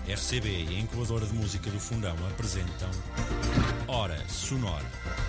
RCB e a Incubadora de Música do Fundão apresentam Hora Sonora.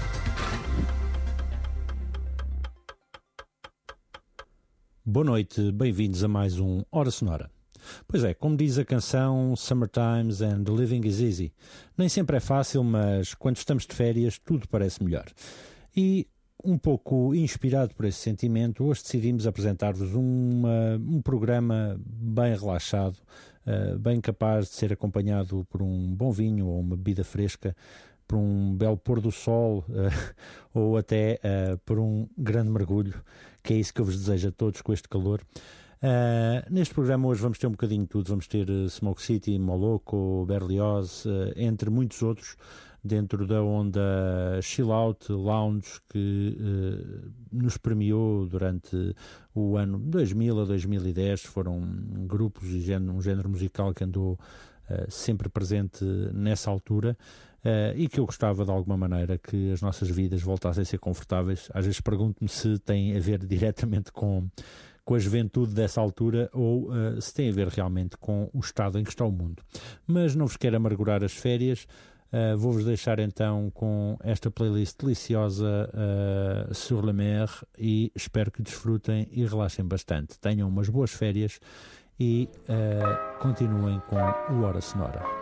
Boa noite, bem-vindos a mais um Hora Sonora. Pois é, como diz a canção Summertimes and the Living is Easy, nem sempre é fácil, mas quando estamos de férias tudo parece melhor. E um pouco inspirado por esse sentimento, hoje decidimos apresentar-vos um programa bem relaxado, bem capaz de ser acompanhado por um bom vinho ou uma bebida fresca, por um belo pôr do sol ou até por um grande mergulho, que é isso que eu vos desejo a todos com este calor. Neste programa hoje vamos ter um bocadinho de tudo, vamos ter Smoke City, Moloko, Berlioz, entre muitos outros, dentro da onda Chill Out Lounge que nos premiou durante o ano 2000 a 2010, foram grupos e um género musical que andou sempre presente nessa altura e que eu gostava de alguma maneira que as nossas vidas voltassem a ser confortáveis. Às vezes pergunto-me se tem a ver diretamente com a juventude dessa altura ou se tem a ver realmente com o estado em que está o mundo. Mas não vos quero amargurar as férias. Vou-vos deixar então com esta playlist deliciosa Sur la Mer e espero que desfrutem e relaxem bastante. Tenham umas boas férias e continuem com o Hora Sonora.